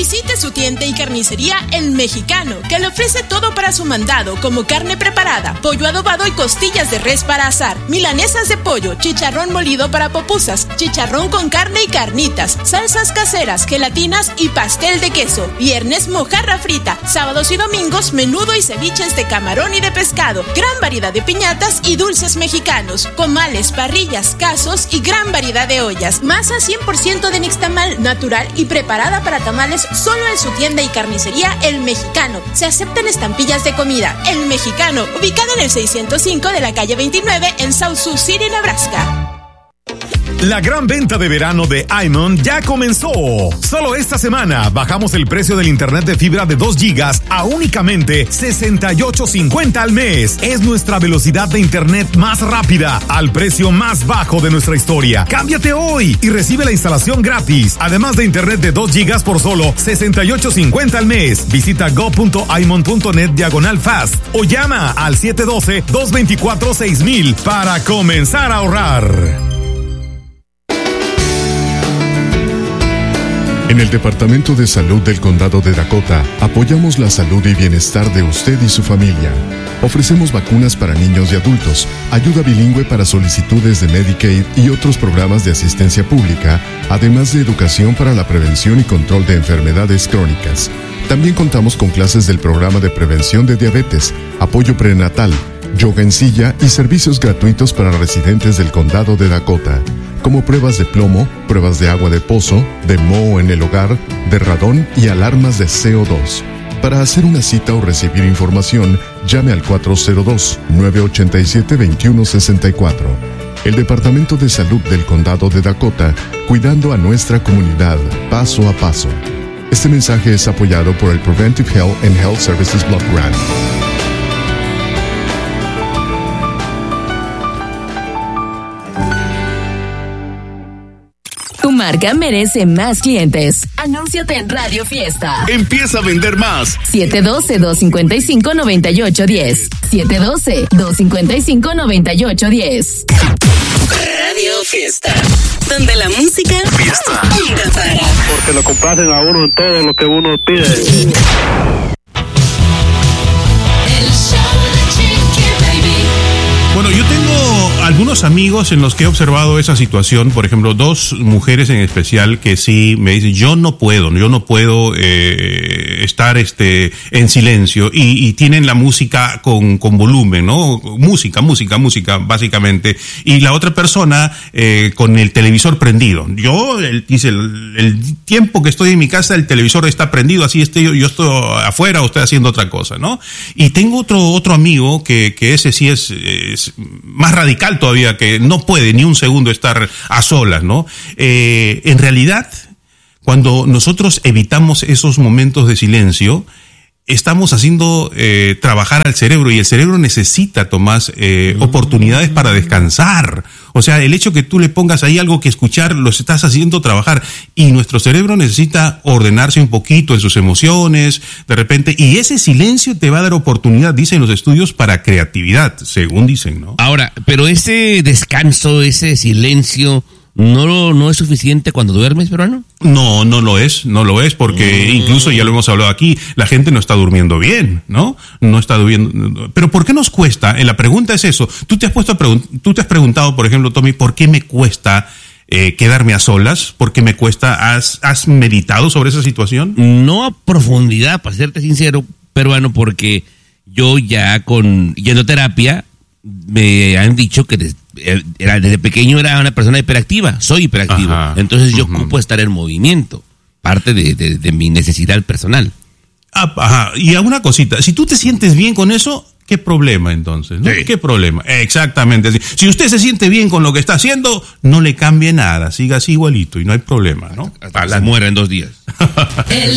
Visite su tienda y carnicería El Mexicano, que le ofrece todo para su mandado, como carne preparada, pollo adobado y costillas de res para asar, milanesas de pollo, chicharrón molido para pupusas, chicharrón con carne y carnitas, salsas caseras, gelatinas y pastel de queso. Viernes, mojarra frita. Sábados y domingos, menudo y ceviches de camarón y de pescado. Gran variedad de piñatas y dulces mexicanos, comales, parrillas, casos y gran variedad de ollas. Masa 100% de nixtamal, natural y preparada para tamales, solo en su tienda y carnicería El Mexicano. Se aceptan estampillas de comida. El Mexicano, ubicado en el 605 de la calle 29 en South Sioux City, Nebraska. La gran venta de verano de iMon ya comenzó. Solo esta semana bajamos el precio del internet de fibra de 2 gigas a únicamente $68.50 al mes. Es nuestra velocidad de internet más rápida al precio más bajo de nuestra historia. Cámbiate hoy y recibe la instalación gratis. Además de internet de 2 gigas por solo $68.50 al mes. Visita go.imon.net/fast o llama al 712-224-6000 para comenzar a ahorrar. En el Departamento de Salud del Condado de Dakota, apoyamos la salud y bienestar de usted y su familia. Ofrecemos vacunas para niños y adultos, ayuda bilingüe para solicitudes de Medicaid y otros programas de asistencia pública, además de educación para la prevención y control de enfermedades crónicas. También contamos con clases del programa de prevención de diabetes, apoyo prenatal, yoga en silla y servicios gratuitos para residentes del Condado de Dakota, como pruebas de plomo, pruebas de agua de pozo, de moho en el hogar, de radón y alarmas de CO2. Para hacer una cita o recibir información, llame al 402-987-2164. El Departamento de Salud del Condado de Dakota, cuidando a nuestra comunidad paso a paso. Este mensaje es apoyado por el Preventive Health and Health Services Block Grant. Tu marca merece más clientes. Anúnciate en Radio Fiesta. Empieza a vender más. 712-255-9810. 712-255-9810. Radio Fiesta, donde la música Fiesta nunca para. Porque lo complacen a uno en todo lo que uno pide. Bueno, yo tengo algunos amigos en los que he observado esa situación, por ejemplo, 2 mujeres en especial que sí me dicen, yo no puedo estar en silencio y tienen la música con volumen, ¿no? Música, básicamente. Y la otra persona con el televisor prendido. Yo, dice, el tiempo que estoy en mi casa, el televisor está prendido, así yo estoy afuera o estoy haciendo otra cosa, ¿no? Y tengo otro amigo que ese sí es más radical todavía, que no puede ni un segundo estar a solas, ¿no? En realidad, cuando nosotros evitamos esos momentos de silencio, estamos haciendo trabajar al cerebro, y el cerebro necesita, Tomás, oportunidades para descansar. O sea, el hecho que tú le pongas ahí algo que escuchar, los estás haciendo trabajar, y nuestro cerebro necesita ordenarse un poquito en sus emociones, de repente, y ese silencio te va a dar oportunidad, dicen los estudios, para creatividad, según dicen, ¿no? Ahora, pero ese descanso, ese silencio, ¿no es suficiente cuando duermes, peruano? No lo es, porque incluso ya lo hemos hablado aquí, la gente no está durmiendo bien, ¿no? No está durmiendo. Pero ¿por qué nos cuesta? La pregunta es eso. ¿Tú te has preguntado, por ejemplo, Tommy, por qué me cuesta quedarme a solas? ¿Por qué me cuesta? ¿Has meditado sobre esa situación? No a profundidad, para serte sincero, peruano, porque yo ya yendo a terapia, me han dicho que desde pequeño era una persona hiperactiva, soy hiperactivo. Ajá, entonces yo ocupo estar en movimiento, parte de mi necesidad personal. Ajá, y una cosita, si tú te sientes bien con eso, ¿qué problema entonces? ¿No? Sí. ¿Qué problema? Exactamente. Si usted se siente bien con lo que está haciendo, no le cambie nada, siga así igualito y no hay problema, ¿no? Hasta se muera en 2 días.